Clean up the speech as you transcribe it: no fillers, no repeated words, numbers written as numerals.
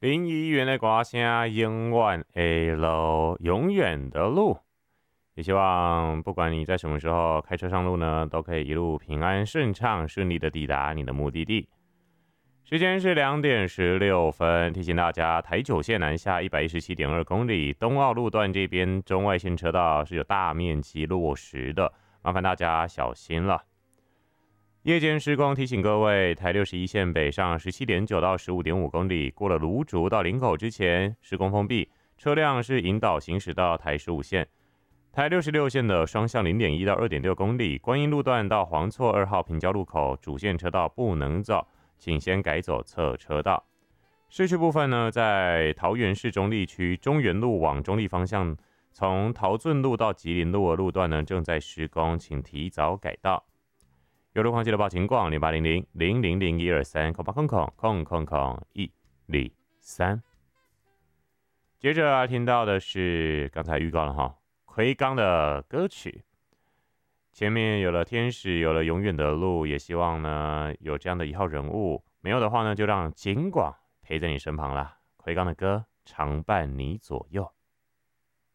林议员的歌声，永远的路，永远的路。也希望不管你在什么时候开车上路呢，都可以一路平安顺畅，顺利的抵达你的目的地。时间是2:16，提醒大家，台九线南下117.2公里，东澳路段这边中外线车道是有大面积落石的，麻烦大家小心了。夜间施工提醒各位，台61线北上17.9到15.5公里，过了芦竹到林口之前，施工封闭，车辆是引导行驶到台15线。台66线的双向0.1到2.6公里，观音路段到黄厝2号平交路口，主线车道不能走，请先改走侧车道。市区部分呢，在桃园市中坜区中原路往中坜方向，从桃圳路到吉林路的路段呢正在施工，请提早改道。有路况记得报情况0800-000123，接着听到的是刚才预告了哈，奎刚的歌曲。前面有了天使，有了永远的路，也希望呢有这样的一号人物，没有的话呢就让景广陪在你身旁啦。奎刚的歌常伴你左右。